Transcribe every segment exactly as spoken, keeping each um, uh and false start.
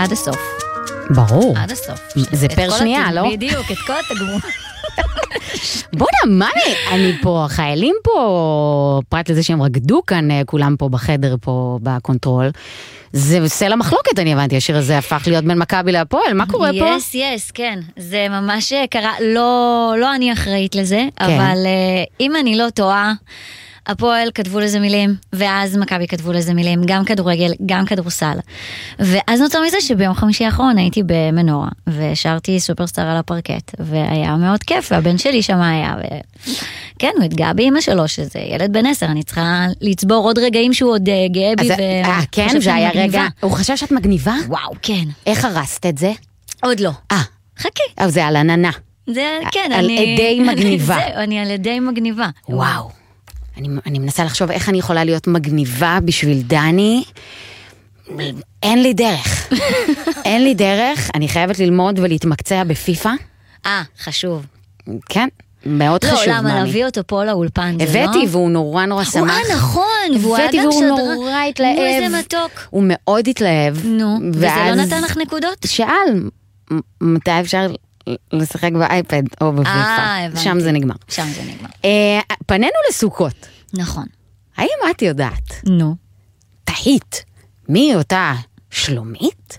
עד הסוף. ברור. עד הסוף. זה פר שנייה, לא? בדיוק, את כל התגמול. בוא נאמר, אני פה, החיילים פה, פרט לזה שהם רקדו כאן, כולם פה בחדר, פה בקונטרול, זה סלע מחלוקת, אני הבנתי, השיר הזה הפך להיות בין מכבי להפועל, מה קורה פה? יס, יס, כן, זה ממש קרה, לא, לא אני אחראית לזה, אבל אם אני לא טועה, הפועל כתבו לזה מילים, ואז מכבי כתבו לזה מילים, גם כדורגל, גם כדורסל. ואז נוצר מזה שביום חמישי האחרון הייתי במנורה, ושרתי סופרסטאר על הפרקט, והיה מאוד כיף, והבן שלי שם היה, ו... כן, הוא התגאה באמא שלו, שזה ילד בן עשר, אני צריכה לצבור עוד רגעים שהוא עוד גאה בי, ו... אה, כן, זה היה רגע, הוא חשב שאת מגניבה? וואו, כן. איך הרסת את זה? עוד לא. אה. חכי. אבל זה על עננה. זה, כן, על אני... עדי מגניבה. זהו, אני על עדי מגניבה. וואו. אני, אני מנסה לחשוב איך אני יכולה להיות מגניבה בשביל דני. אין לי דרך. אין לי דרך. אני חייבת ללמוד ולהתמקצע בפיפה. אה, חשוב. כן, מאוד חשוב. לא, למה להביא אותו פה לאולפן, זה לא? הבאתי והוא נורא נורא שמח. וואי, נכון. הבאתי והוא נורא התלהב. נו, איזה מתוק. הוא מאוד התלהב. נו, וזה לא נתן לך נקודות? שאל, מתי אפשר לשחק באייפד או בפיפה. אה, הבנתי. שם זה נגמר. שם זה נגמר. פנינו לסוכות. נכון. האם את יודעת? נו. תהית, מי אותה שלומית?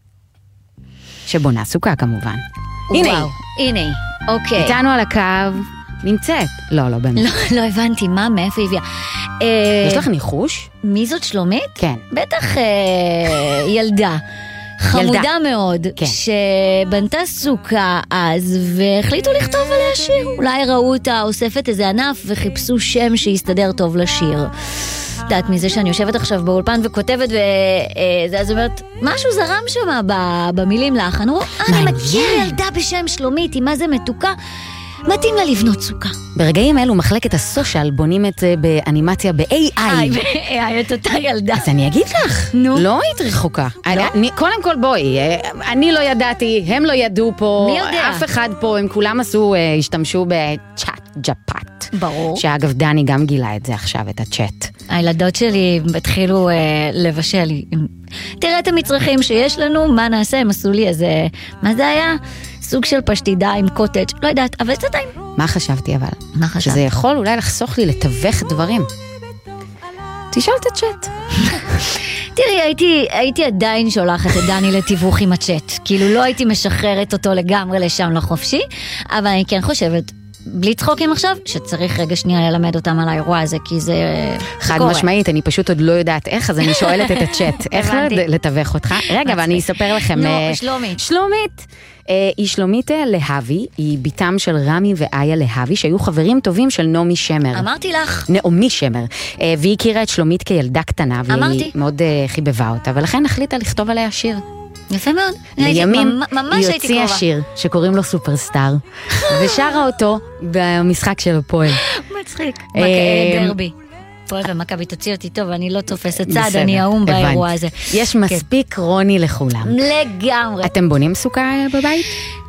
שבונה סוכה כמובן. הנה, הנה, אוקיי. איתנו על הקו, נמצאת. לא, לא באמת. לא, לא הבנתי מה, מאיפה הביאה. יש לך ניחוש? מי זאת שלומית? כן. בטח ילדה. חמודה מאוד, כן. שבנתה סוכה אז, והחליטו לכתוב עליה שיר. אולי ראו אותה אוספת איזה ענף, וחיפשו שם שיסתדר טוב לשיר. יודעת, מזה שאני יושבת עכשיו באולפן וכותבת, וזה, אז אומרת, משהו זרם שם במילים לך. אני רואה, אני מכיר ילדה בשם שלומית, היא מה זה מתוקה, מתאים לה לבנות סוכה. ברגעים אלו מחלקת הסושיאל בונים את זה באנימציה ב-איי איי. ב-איי איי, את אותה ילדה. אז אני אגיד לך, נו. לא היית רחוקה. קודם כל בואי, אני לא ידעתי, הם לא ידעו פה. מי יודע? אף אחד פה, הם כולם עשו, השתמשו בצ'אט ג'פאט. ברור. שאגב, דני גם גילה את זה עכשיו, את הצ'אט. הילדות שלי התחילו לבשל. תראה את המצרכים שיש לנו, מה נעשה? הם עשו לי איזה, מה זה היה? סוג של פשטידה עם קוטג', לא יודעת, אבל זה טעים. מה חשבתי אבל? מה חשבת? שזה יכול אולי לחסוך לי לתווך דברים. תשאל את הצ'אט. תראי, הייתי, הייתי עדיין שולחת את דני לתיווך עם הצ'אט. כאילו לא הייתי משחררת אותו לגמרי לשם לחופשי, אבל אני כן חושבת, בלי צחוקים עכשיו, שצריך רגע שנייה ללמד אותם על האירוע הזה, כי זה חד משמעית, אני פשוט עוד לא יודעת איך, אז אני שואלת את הצ'אט, איך לתווך אותך? רגע, ואני אספר לכם. נו, שלומית. שלומית. היא שלומית להבי, היא ביתם של רמי ואיה להבי, שהיו חברים טובים של נעמי שמר. אמרתי לך. נעמי שמר. והיא הכירה את שלומית כילדה קטנה, והיא מאוד חיבבה אותה, ולכן החליטה לכתוב עליה שיר. יפה מאוד. לימים היא הוציאה שיר שקוראים לו סופרסטאר, ושרה אותו במשחק של הפועל. מצחיק. דרבי. פועל ומכבי תוציא אותי טוב, אני לא תופסת צעד, אני האום באירוע הזה. יש מספיק רוני לכולם. לגמרי. אתם בונים סוכה בבית?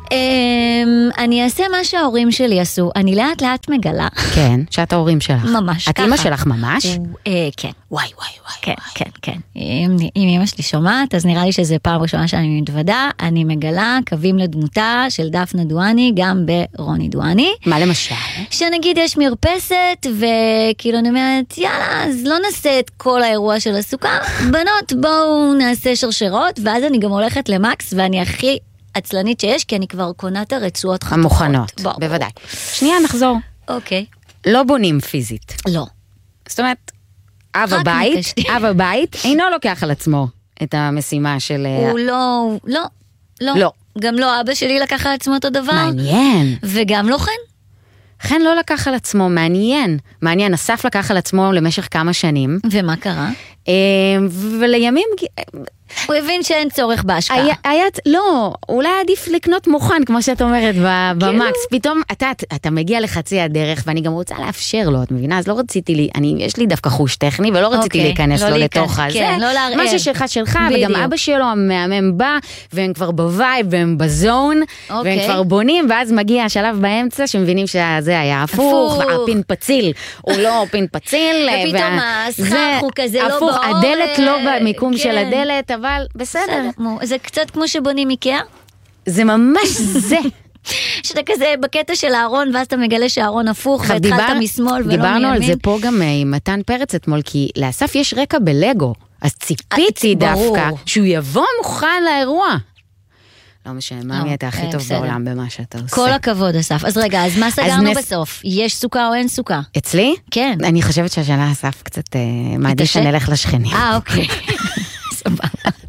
אני אעשה מה שההורים שלי עשו, אני לאט לאט מגלה. כן, שאת ההורים שלך. ממש, את אמא שלך ממש? כן. וואי וואי וואי. כן, כן, כן. אם אמא שלי שומעת, אז נראה לי שזה פעם ראשונה שאני מתוודה, אני מגלה קווים לדמותה של דפנה דואני, גם ברוני דואני. מה למשל? שנגיד יש מרפסת, וכאילו אני אומרת, יאללה, אז לא נעשה את כל האירוע של הסוכה, בנות בואו נעשה שרשרות, ואז אני גם הולכת למקס, ואני הכי עצלנית שיש, כי אני כבר קונה את הרצועות חתוכות. המוכנות, בוודאי. שנייה נחזור. אוקיי. לא בונים פיזית. לא. זאת אומרת, אב הבית, אב הבית אינו לוקח על עצמו את המשימה של... הוא לא, לא, לא. לא. גם לא אבא שלי לקח על עצמו את הדבר. מעניין. וגם לא חן. חן לא לקח על עצמו, מעניין. מעניין, אסף לקח על עצמו למשך כמה שנים. ומה קרה? ולימים... הוא הבין שאין צורך בהשקעה. היה, היה, לא, אולי עדיף לקנות מוכן, כמו שאת אומרת, במקס. פתאום, אתה, אתה מגיע לחצי הדרך, ואני גם רוצה לאפשר לו, את מבינה? אז לא רציתי לי, אני, יש לי דווקא חוש טכני, ולא רציתי להיכנס לו לתוך הזה. כן, לא לערער. מה ששלך שלך, וגם אבא שלו המאמן בא, והם כבר בווייב, והם בזון, והם כבר בונים, ואז מגיע השלב באמצע, שמבינים שזה היה הפוך, הפין פציל, הוא לא פין פציל. ופתאום הסכך הוא כזה לא הדלת לא במיקום של הדלת, אבל בסדר. זה קצת כמו שבונים איקאה. זה ממש זה. שאתה כזה בקטע של הארון, ואז אתה מגלה שהארון הפוך, והתחלת משמאל ולא מימין. דיברנו על זה פה גם עם מתן פרץ אתמול, כי לאסף יש רקע בלגו, אז ציפיתי דווקא שהוא יבוא מוכן לאירוע. לא משנה, מאמי הייתה הכי טוב בעולם במה שאתה עושה. כל הכבוד, אסף. אז רגע, אז מה סגרנו בסוף? יש סוכה או אין סוכה? אצלי? כן. אני חושבת שהשנה אסף קצת מעדיף שנלך לשכנים. אה, אוקיי. סבבה.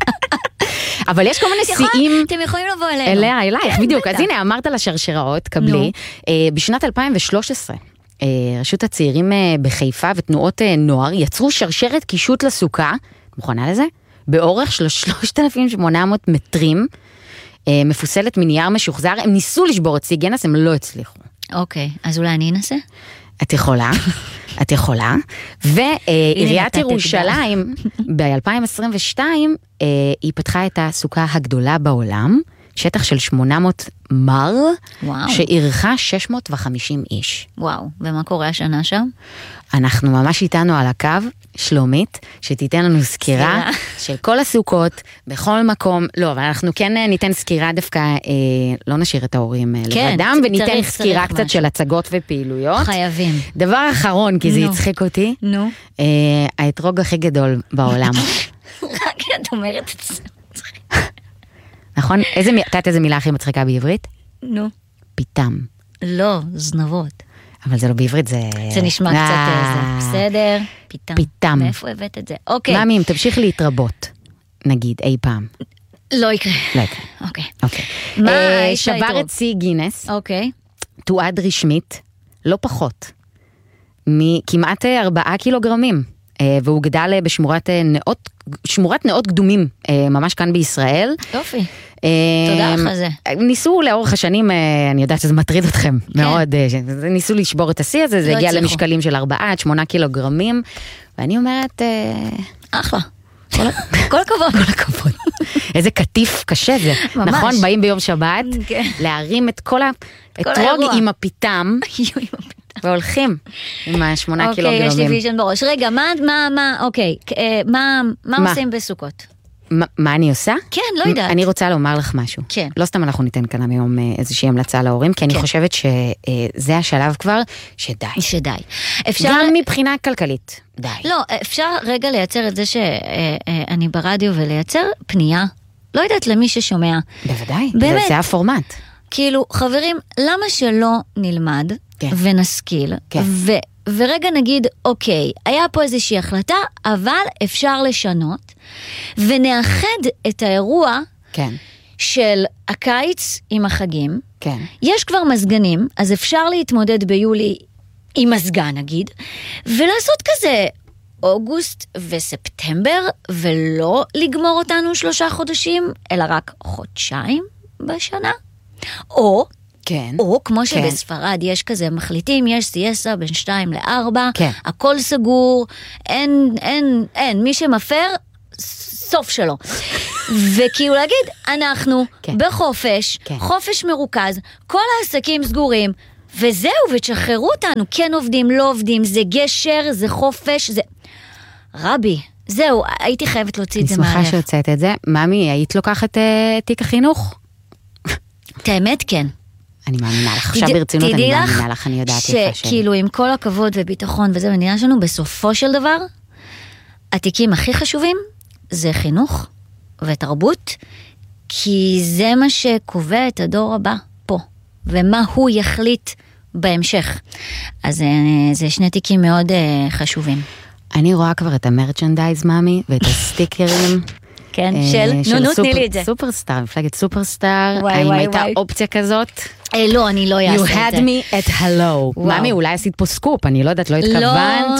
אבל יש כל מיני שיאים. אתם יכולים לבוא אלינו. אליה, אלייך, בדיוק. אז הנה, אמרת לשרשראות, קבלי. בשנת אלפיים ושלוש עשרה, רשות הצעירים בחיפה ותנועות נוער יצרו שרשרת קישוט לסוכה, מוכנה לזה? באורך שלושת אלפים ושמונה מאות מטרים, מפוסלת מנייר משוחזר. הם ניסו לשבור את סיגנס, הם לא הצליחו. אוקיי, אז אולי אני אנסה? את יכולה, את יכולה. ועיריית ירושלים, ב-אלפיים עשרים ושתיים, היא פתחה את הסוכה הגדולה בעולם, שטח של שמונה מאות מר, שאירחה שש מאות וחמישים איש. וואו, ומה קורה השנה שם? אנחנו ממש איתנו על הקו, שלומית, שתיתן לנו סקירה של כל הסוכות, בכל מקום. לא, אבל אנחנו כן ניתן סקירה דווקא, אה, לא נשאיר את ההורים לבדם, וניתן צריך, סקירה צריך קצת משהו. של הצגות ופעילויות. חייבים. דבר אחרון, כי זה יצחק אותי, נו. אה, האתרוג הכי גדול בעולם. רק את אומרת את זה. נכון? איזה, את יודעת איזה מילה הכי מצחיקה בעברית? נו. פיתם. לא, זנבות. אבל זה לא בעברית, זה... זה נשמע קצת איזה, בסדר? פיתם. פיתם. מאיפה הבאת את זה? אוקיי. מאמי, אם תמשיך להתרבות, נגיד, אי פעם. לא יקרה. לא יקרה. אוקיי. אוקיי. מה יש שבר את שיא גינס. אוקיי. תועד רשמית, לא פחות, מכמעט ארבעה קילוגרמים, והוא גדל בשמורת נאות, שמורת נאות קדומים, ממש כאן בישראל. יופי. תודה לך על זה. ניסו לאורך השנים, אני יודעת שזה מטריד אתכם מאוד, ניסו לשבור את השיא הזה, זה הגיע למשקלים של ארבעה עד שמונה קילוגרמים, ואני אומרת, אחלה. כל הכבוד. כל הכבוד. איזה כתיף קשה זה. נכון, באים ביום שבת, להרים את כל האתרוג עם הפיתם, והולכים עם השמונה קילוגרמים. אוקיי, יש לי ויז'ן בראש. רגע, מה, מה, מה, אוקיי, מה עושים בסוכות? מה אני עושה? כן, לא יודעת. אני רוצה לומר לך משהו. כן. לא סתם אנחנו ניתן כאן היום איזושהי המלצה להורים, כי אני חושבת שזה השלב כבר שדי. שדי. גם מבחינה כלכלית, די. לא, אפשר רגע לייצר את זה שאני ברדיו ולייצר פנייה, לא יודעת למי ששומע. בוודאי, זה הפורמט. כאילו, חברים, למה שלא נלמד ונשכיל, ורגע נגיד, אוקיי, היה פה איזושהי החלטה, אבל אפשר לשנות, ונאחד את האירוע כן. של הקיץ עם החגים. כן. יש כבר מזגנים, אז אפשר להתמודד ביולי עם מזגן נגיד, ולעשות כזה אוגוסט וספטמבר, ולא לגמור אותנו שלושה חודשים, אלא רק חודשיים בשנה. או, כן. או כמו שבספרד יש כזה מחליטים, יש סייסה בין שתיים לארבע, כן. הכל סגור, אין, אין, אין, מי שמפר, סוף שלו. וכאילו להגיד, אנחנו כן. בחופש, כן. חופש מרוכז, כל העסקים סגורים, וזהו, ותשחררו אותנו, כן עובדים, לא עובדים, זה גשר, זה חופש, זה... רבי, זהו, הייתי חייבת להוציא את זה מהלב. אני שמחה שהוצאת את זה. מאמי, היית לוקחת uh, תיק החינוך? את האמת, כן. אני מאמינה לך, עכשיו ברצינות אני מאמינה לך, אני יודעת יפה שלי. שכאילו עם כל הכבוד וביטחון וזה במדינה שלנו, בסופו של דבר, התיקים הכי חשובים זה חינוך ותרבות, כי זה מה שקובע את הדור הבא פה, ומה הוא יחליט בהמשך. אז זה שני תיקים מאוד חשובים. אני רואה כבר את המרצ'נדייז, מאמי, ואת הסטיקרים. כן, של, נו, נו, תני לי את זה. סופרסטאר, מפלגת סופרסטאר, האם הייתה אופציה כזאת? לא, אני לא אעשה את זה. You had me at hello. מאמי, אולי עשית פה סקופ, אני לא יודעת, לא התכוונת,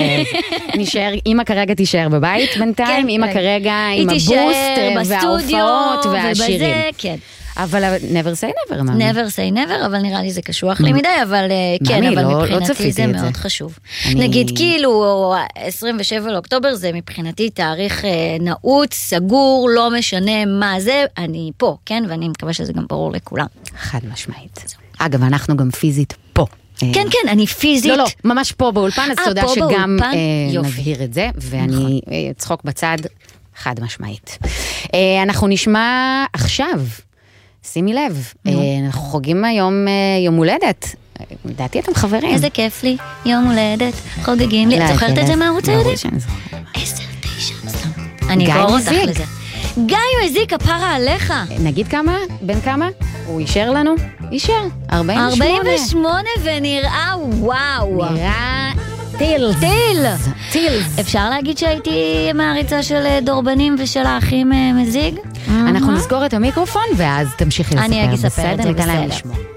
ונשאר, אמא כרגע תישאר בבית בינתיים, אמא כרגע עם הבוסט, וההופעות, והשירים. כן. אבל never say never, מאמי. never say never, אבל נראה לי זה קשוח לי מדי, אבל כן, אבל מבחינתי זה מאוד חשוב. נגיד, כאילו, עשרים ושבעה לאוקטובר זה מבחינתי תאריך נעוץ, סגור, לא משנה מה זה, אני פה, כן? ואני מקווה שזה גם ברור לכולם. חד משמעית. אגב, אנחנו גם פיזית פה. כן, כן, אני פיזית. לא, לא, ממש פה באולפן, אז תודה שגם באולפן? נבהיר את זה, ואני צחוק בצד חד משמעית. אנחנו נשמע עכשיו, שימי לב, אנחנו חוגגים היום יום הולדת. לדעתי אתם חברים. איזה כיף לי, יום הולדת, חוגגים לי. את זוכרת את זה מהערוץ היהודי? עשר, תשע, אני אגור אותך לזה. גיא הזיק, הפרה עליך. נגיד כמה? בין כמה? הוא אישר לנו? אישר. ארבעים ושמונה. ארבעים ושמונה ונראה וואו. נראה טילס. טילס. טילס. אפשר להגיד שהייתי מעריצה של דורבנים ושל האחים מזיג? אנחנו נסגור את המיקרופון ואז תמשיכי לספר. אני אגיד ספר את זה, בסדר.